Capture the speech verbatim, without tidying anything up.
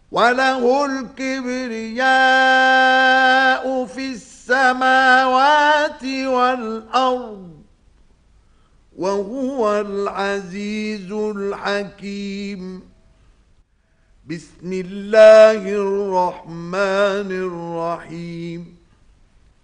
وله الكبرياء في السماوات والأرض وهو العزيز الحكيم. بسم الله الرحمن الرحيم.